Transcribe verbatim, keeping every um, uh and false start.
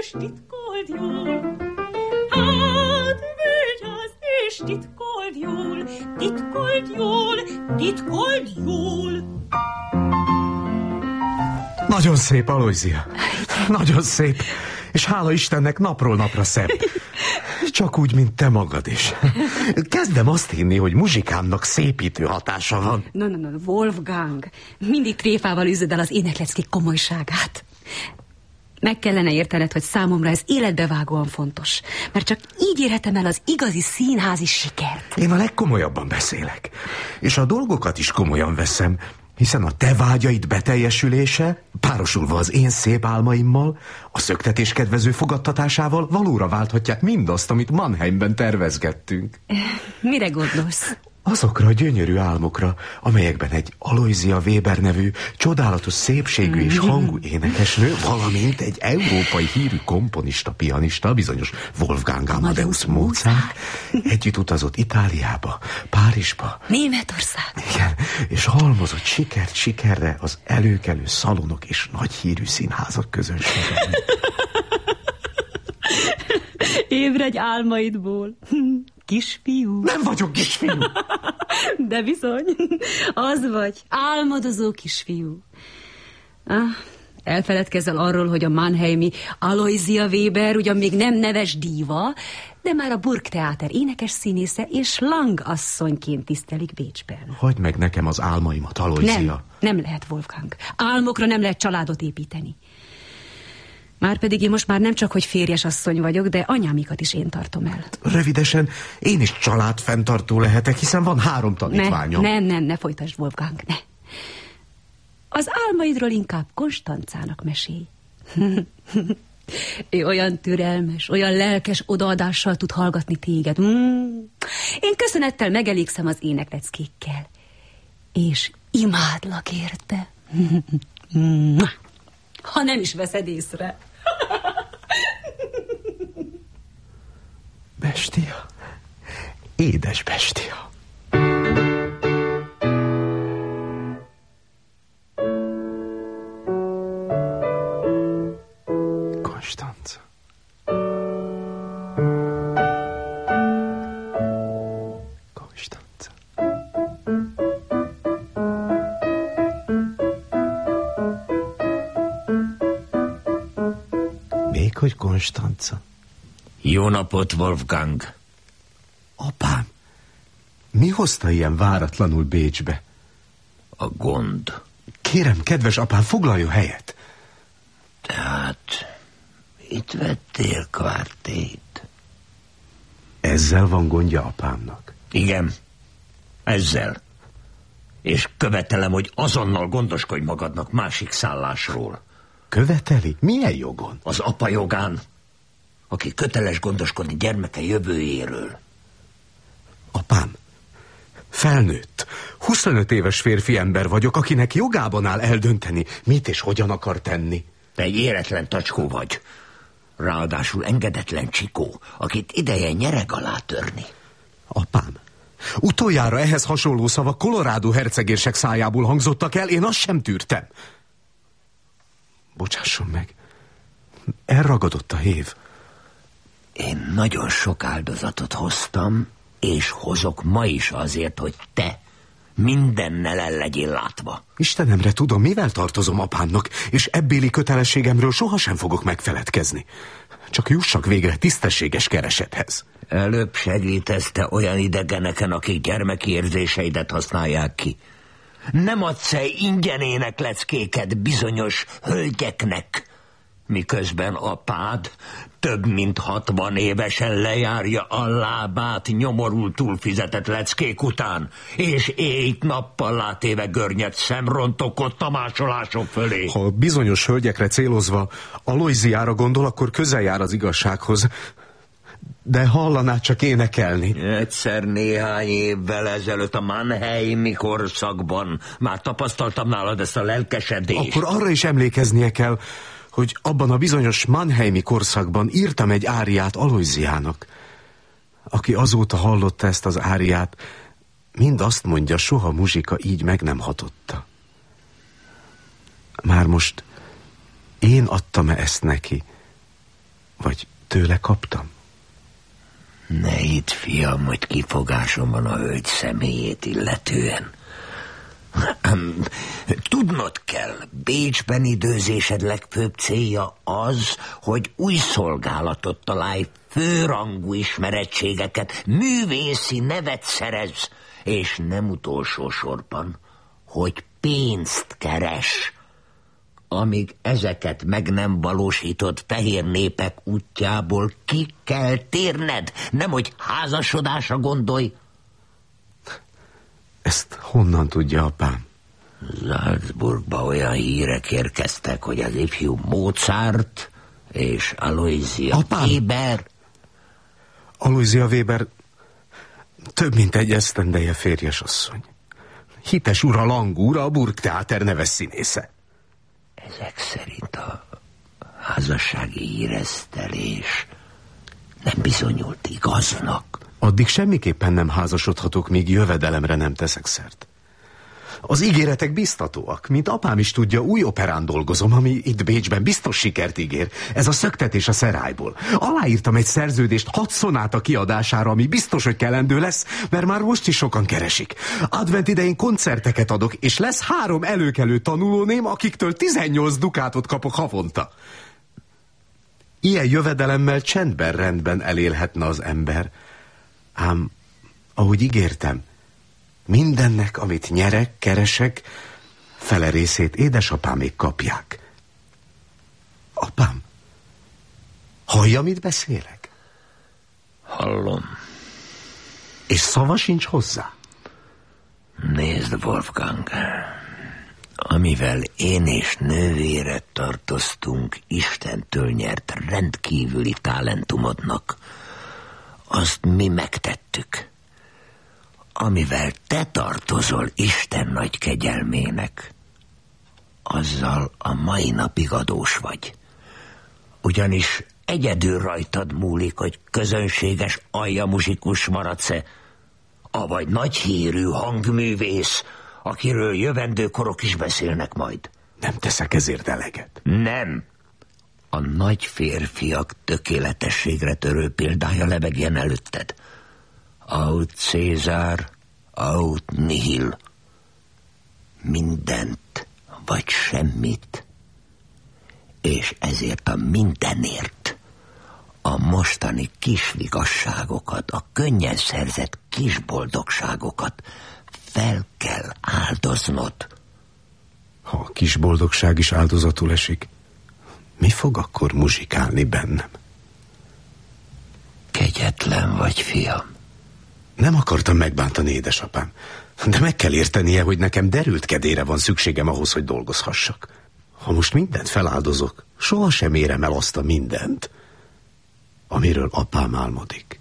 és titkold jól. Hát vigyázz és titkold jól, titkold jól, titkold jól. Nagyon szép, Alojzia. Nagyon szép. És hála Istennek napról napra szebb. Csak úgy, mint te magad is. Kezdem azt hinni, hogy muzsikámnak szépítő hatása van. No, no, no, Wolfgang. Mindig tréfával üzöd el az énekleckék komolyságát. Meg kellene értened, hogy számomra ez életbevágóan fontos. Mert csak így érhetem el az igazi színházi sikert. Én a legkomolyabban beszélek. És a dolgokat is komolyan veszem. Hiszen a te vágyaid beteljesülése, párosulva az én szép álmaimmal, a szöktetés kedvező fogadtatásával valóra válthatják mindazt, amit Mannheimben tervezgettünk. Mire gondolsz? Azokra a gyönyörű álmokra, amelyekben egy Alojzia Weber nevű csodálatos szépségű és hangú énekesnő, valamint egy európai hírű komponista, pianista, bizonyos Wolfgang Amadeus Mozart együtt utazott Itáliába, Párizsba, Németország. Igen, és halmozott sikert sikerre az előkelő szalonok és nagy hírű színházak közönségében. Ébredj álmaidból, kisfiú. Nem vagyok kisfiú. De bizony, az vagy, álmodozó kisfiú. Ah, elfeledkezzel arról, hogy a mannheimi Alojzia Weber ugyan még nem neves díva, de már a Burgtheater énekes színésze és Lang asszonyként tisztelik Bécsben. Hagyd meg nekem az álmaimat, Alojzia. Nem, nem lehet, Wolfgang. Álmokra nem lehet családot építeni. Márpedig én most már nem csak, hogy férjes asszony vagyok, de anyámikat is én tartom el. Rövidesen én is családfenntartó lehetek, hiszen van három tanítványom. Ne, nem, nem, ne folytasd, Wolfgang, ne. Az álmaidról inkább Konstancának mesélj. Ő olyan türelmes, olyan lelkes odaadással tud hallgatni téged. Mm. Én köszönettel megelégszem az énekleckékkel. És imádlak érte. Ha nem is veszed észre. Bestia, édes bestia. Konstanca. Konstanca. Még hogy Konstanca? Jó napot, Wolfgang. Apám, mi hozta ilyen váratlanul Bécsbe? A gond. Kérem, kedves apám, foglaljon helyet. Tehát itt vettél kvártét? Ezzel van gondja apámnak? Igen, ezzel. És követelem, hogy azonnal gondoskodj magadnak másik szállásról. Követeli? Milyen jogon? Az apa jogán, aki köteles gondoskodni gyermeke jövőjéről. Apám, felnőtt, huszonöt éves férfi ember vagyok, akinek jogában áll eldönteni, mit és hogyan akar tenni. Te egy éretlen tacskó vagy. Ráadásul engedetlen csikó, akit ideje nyereg alá törni. Apám, utoljára ehhez hasonló szavak Colorado hercegérsek szájából hangzottak el, én azt sem tűrtem. Bocsásson meg, elragadott a hév. Én nagyon sok áldozatot hoztam, és hozok ma is azért, hogy te mindennel el legyél látva. Istenemre tudom, mivel tartozom apámnak, és ebbéli kötelességemről sohasem fogok megfeledkezni. Csak jussak végre tisztességes keresethez. Előbb segítesz te olyan idegeneken, akik gyermeki érzéseidet használják ki. Nem adsz-e ingyen énekleckéket bizonyos hölgyeknek, miközben apád több mint hatvan évesen lejárja a lábát nyomorul túlfizetett leckék után, és éjt-nappal látéve görnyed szemrontokott a másolások fölé. Ha bizonyos hölgyekre célozva Alojziára gondol, akkor közel jár az igazsághoz. De hallaná csak énekelni. Egyszer néhány évvel ezelőtt a Mannheimi korszakban már tapasztaltam nálad ezt a lelkesedést. Akkor arra is emlékeznie kell, hogy abban a bizonyos Mannheimi korszakban írtam egy áriát Alojziának. Aki azóta hallotta ezt az áriát, mind azt mondja, soha muzsika így meg nem hatotta. Már most én adtam-e ezt neki, Vagy tőle kaptam? Ne hidd, fiam, hogy kifogásom van a hölgy személyét illetően. Tudnod kell, Bécsben időzésed legfőbb célja az, hogy új szolgálatot találj, főrangú ismerettségeket, művészi nevet szerez, és nem utolsó sorban, hogy pénzt keres. Amíg ezeket meg nem valósítod fehér népek útjából, ki kell térned, nemhogy házasodásra gondolj. Ezt honnan tudja apám? Salzburgba olyan hírek érkeztek, hogy az ifjú Mozart és Aloysia apám. Weber... Aloysia Weber több mint egy esztendeje férjes asszony. Hites ura Langúr, a Burgtheater neves színésze. Ezek szerint a házassági híresztelés nem bizonyult igaznak. Addig semmiképpen nem házasodhatok, míg jövedelemre nem teszek szert. Az ígéretek biztatóak, mint apám is tudja, új operán dolgozom, ami itt Bécsben biztos sikert ígér. Ez a Szöktetés a Szerályból. Aláírtam egy szerződést hat szonáta kiadására, ami biztos, hogy kellendő lesz, mert már most is sokan keresik. Advent idején koncerteket adok, és lesz három előkelő tanulóném, akiktől tizennyolc dukátot kapok havonta. Ilyen jövedelemmel csendben rendben elélhetne az ember. Ám, ahogy ígértem, mindennek, amit nyerek, keresek, fele részét édesapámék kapják. Apám, hallja, mit beszélek? Hallom. És szava sincs hozzá? Nézd, Wolfgang, amivel én és nővére tartoztunk Istentől nyert rendkívüli talentumodnak, azt mi megtettük. Amivel te tartozol Isten nagy kegyelmének, azzal a mai napig adós vagy. Ugyanis egyedül rajtad múlik, hogy közönséges aljamusikus maradsz-e, avagy nagyhírű hangművész, akiről jövendő korok is beszélnek majd. Nem teszek ezért eleget. Nem. A nagy férfiak tökéletességre törő példája lebegjen előtted. Aut Cézár, aut nihil. Mindent vagy semmit. És ezért a mindenért a mostani kis vigasságokat, a könnyen szerzett kis boldogságokat fel kell áldoznod. Ha a kis boldogság is áldozatul esik, mi fog akkor muzsikálni bennem? Kegyetlen vagy, fiam. Nem akartam megbántani édesapám, de meg kell értenie, hogy nekem derült kedére van szükségem ahhoz, hogy dolgozhassak. Ha most mindent feláldozok, sohasem érem el azt a mindent, amiről apám álmodik.